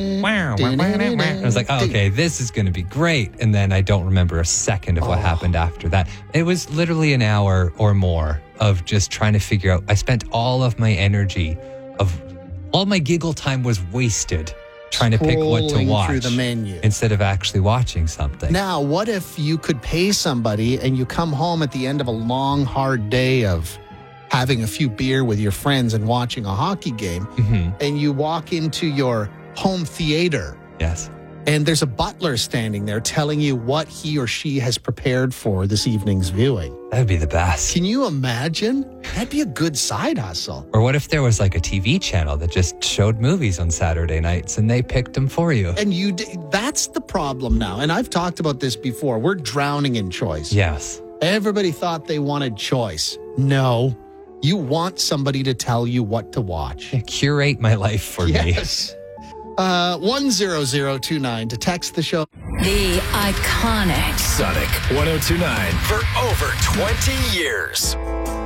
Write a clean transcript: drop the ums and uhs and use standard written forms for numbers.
I was like, oh, okay, this is going to be great. And then I don't remember a second of what happened after that. It was literally an hour or more of just trying to figure out. I spent all of my energy all my giggle time was wasted trying to pick what to watch through the menu instead of actually watching something. Now, what if you could pay somebody and you come home at the end of a long, hard day of having a few beer with your friends and watching a hockey game, and you walk into your home theater. Yes. And there's a butler standing there telling you what he or she has prepared for this evening's viewing. That would be the best. Can you imagine? That'd be a good side hustle. Or what if there was like a TV channel that just showed movies on Saturday nights and they picked them for you? And that's the problem now. And I've talked about this before. We're drowning in choice. Yes. Everybody thought they wanted choice. No. You want somebody to tell you what to watch. Curate my life for me. Yes. 10029 to text the show. The iconic Sonic 1029 for over 20 years.